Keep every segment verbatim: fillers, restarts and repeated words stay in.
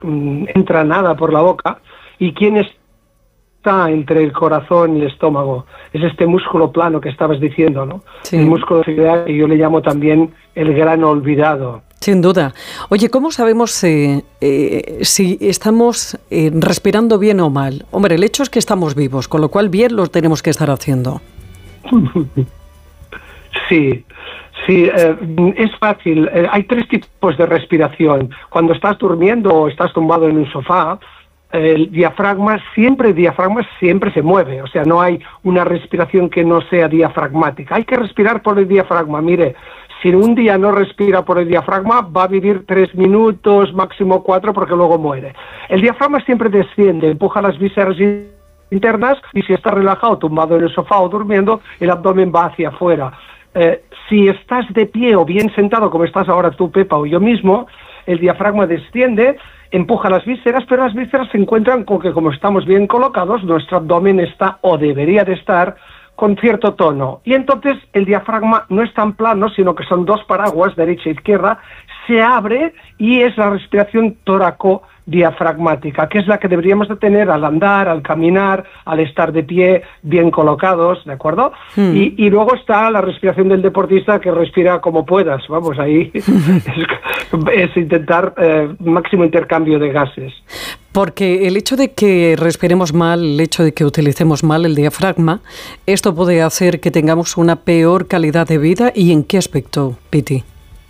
mm, entra nada por la boca. ¿Y quién está entre el corazón y el estómago? Es este músculo plano que estabas diciendo, ¿no? Sí. El músculo ciliar, que yo le llamo también el gran olvidado. Sin duda. Oye, ¿cómo sabemos eh, eh, si estamos eh, respirando bien o mal? Hombre, el hecho es que estamos vivos, con lo cual bien lo tenemos que estar haciendo. Sí, sí, eh, es fácil. Eh, hay tres tipos de respiración. Cuando estás durmiendo o estás tumbado en un sofá, el diafragma siempre, el diafragma siempre se mueve. O sea, no hay una respiración que no sea diafragmática. Hay que respirar por el diafragma. Mire, si un día no respira por el diafragma, va a vivir tres minutos, máximo cuatro, porque luego muere. El diafragma siempre desciende, empuja las vísceras internas, y si está relajado, tumbado en el sofá o durmiendo, el abdomen va hacia afuera. Eh, si estás de pie o bien sentado, como estás ahora tú, Pepa, o yo mismo, el diafragma desciende, empuja las vísceras, pero las vísceras se encuentran con que, como estamos bien colocados, nuestro abdomen está, o debería de estar, con cierto tono. Y entonces el diafragma no es tan plano, sino que son dos paraguas, derecha e izquierda, se abre y es la respiración tóraco-diafragmática, que es la que deberíamos de tener al andar, al caminar, al estar de pie, bien colocados, ¿de acuerdo? Hmm. Y, y luego está la respiración del deportista, que respira como puedas, vamos, ahí es, es intentar eh, máximo intercambio de gases. Porque el hecho de que respiremos mal, el hecho de que utilicemos mal el diafragma, esto puede hacer que tengamos una peor calidad de vida. ¿Y en qué aspecto, Piti?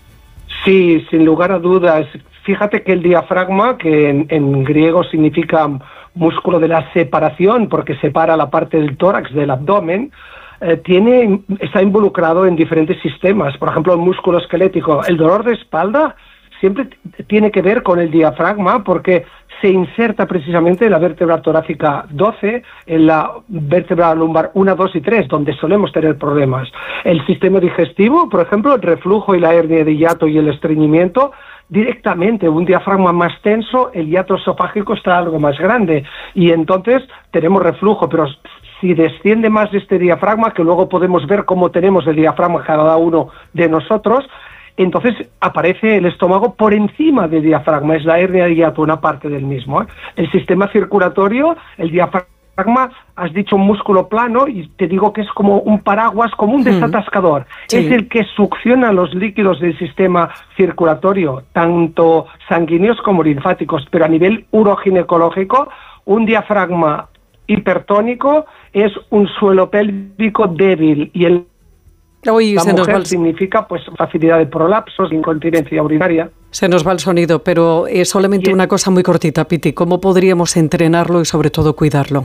Sí, sin lugar a dudas. Fíjate que el diafragma, que en, en griego significa músculo de la separación, porque separa la parte del tórax del abdomen, eh, tiene, está involucrado en diferentes sistemas. Por ejemplo, el músculo esquelético. El dolor de espalda siempre tiene que ver con el diafragma, porque se inserta precisamente en la vértebra torácica doce, en la vértebra lumbar uno, dos y tres, donde solemos tener problemas. El sistema digestivo, por ejemplo, el reflujo y la hernia de hiato y el estreñimiento, directamente un diafragma más tenso, el hiato esofágico está algo más grande, y entonces tenemos reflujo. Pero si desciende más este diafragma, que luego podemos ver cómo tenemos el diafragma cada uno de nosotros, entonces aparece el estómago por encima del diafragma, es la hernia de hiato, una parte del mismo, ¿eh? El sistema circulatorio, el diafragma, has dicho un músculo plano, y te digo que es como un paraguas, como un desatascador. Sí. Es el que succiona los líquidos del sistema circulatorio, tanto sanguíneos como linfáticos, pero a nivel uroginecológico, un diafragma hipertónico es un suelo pélvico débil, y el Uy, la se mujer nos va... significa pues facilidad de prolapsos, incontinencia urinaria. Se nos va el sonido, pero es solamente y... una cosa muy cortita, Piti. ¿Cómo podríamos entrenarlo y sobre todo cuidarlo?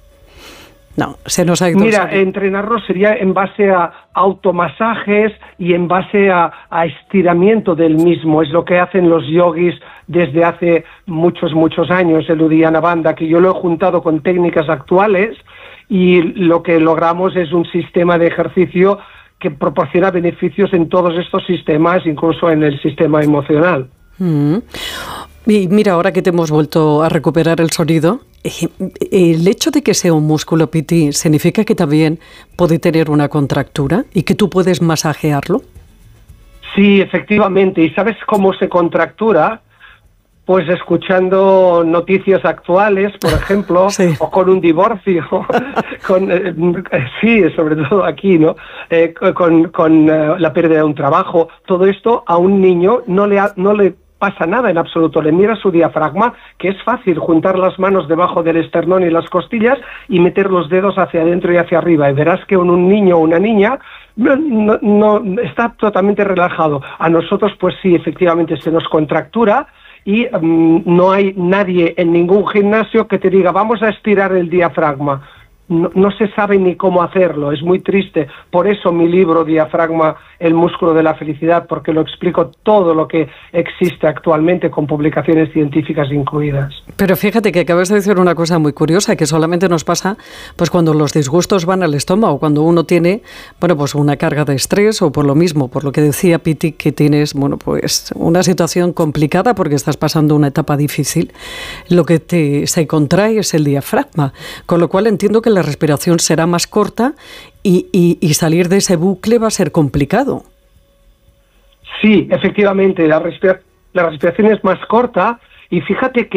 No, se nos ha ido. Mira, entrenarlo sería en base a automasajes y en base a, a estiramiento del mismo. Es lo que hacen los yogis desde hace muchos, muchos años, el Uddiyana Bandha, que yo lo he juntado con técnicas actuales, y lo que logramos es un sistema de ejercicio que proporciona beneficios en todos estos sistemas, incluso en el sistema emocional. Mm. Y mira, ahora que te hemos vuelto a recuperar el sonido, el hecho de que sea un músculo, Piti, ¿significa que también puede tener una contractura y que tú puedes masajearlo? Sí, efectivamente. ¿Y sabes cómo se contractura? Pues escuchando noticias actuales, por ejemplo, sí. O con un divorcio, con eh, sí, sobre todo aquí, ¿no? Eh, con con eh, la pérdida de un trabajo. Todo esto a un niño no le ha, no le pasa nada en absoluto. Le mira su diafragma, que es fácil juntar las manos debajo del esternón y las costillas y meter los dedos hacia adentro y hacia arriba, y verás que en un niño o una niña no, no, no está totalmente relajado. A nosotros, pues sí, efectivamente se nos contractura. Y um, no hay nadie en ningún gimnasio que te diga, vamos a estirar el diafragma. No, no se sabe ni cómo hacerlo, es muy triste. Por eso mi libro, Diafragma, el músculo de la felicidad, porque lo explico todo lo que existe actualmente, con publicaciones científicas incluidas. Pero fíjate que acabas de decir una cosa muy curiosa, que solamente nos pasa pues cuando los disgustos van al estómago, cuando uno tiene, bueno, pues una carga de estrés, o por lo mismo, por lo que decía Piti, que tienes, bueno, pues una situación complicada porque estás pasando una etapa difícil. Lo que te se contrae es el diafragma, con lo cual entiendo que la respiración será más corta y, y, y salir de ese bucle va a ser complicado. Sí, efectivamente, la, respira- la respiración es más corta, Y fíjate que